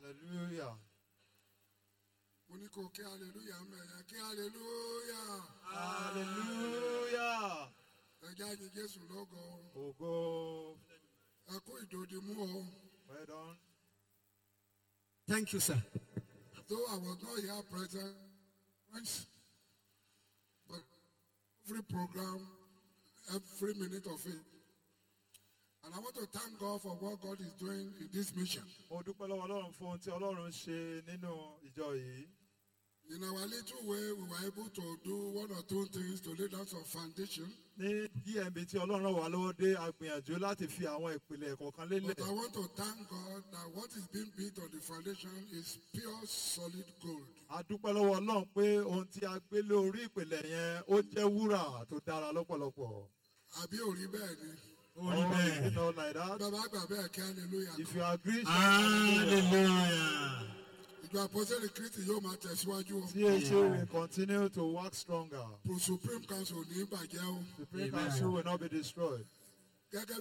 Hallelujah. Hallelujah. Hallelujah. Hallelujah. Oh, go. Well done. Thank you, sir. Though I was not here present, but every program, every minute of it. And I want to thank God for what God is doing in this mission. In our little way, we were able to do one or two things to lay down some foundation. But I want to thank God that what is being built on the foundation is pure solid gold. Like that. If you agree, hallelujah. CHA will continue to work stronger. Supreme Council Supreme Council will not be destroyed. Gẹ́gẹ́